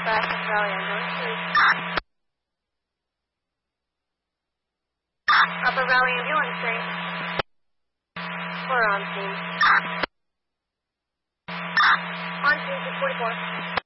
back to Valley Ambulance, please. Upper Valley Ambulance, please. We're on scene. On scene, 644.